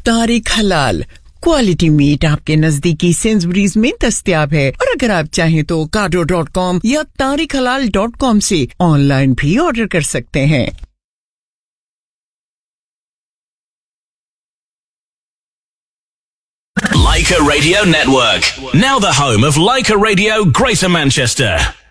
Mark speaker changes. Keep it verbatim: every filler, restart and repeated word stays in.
Speaker 1: तारिक हलाल quality meet आपके नजदीकी सेंसबरीज में दस्तयाब है और अगर आप चाहें तो कार्डो डॉट कॉम या तारिक हलाल डॉट कॉम से ऑनलाइन भी ऑर्डर कर सकते हैं
Speaker 2: Leica Radio Network, now the home of Leica Radio Greater Manchester.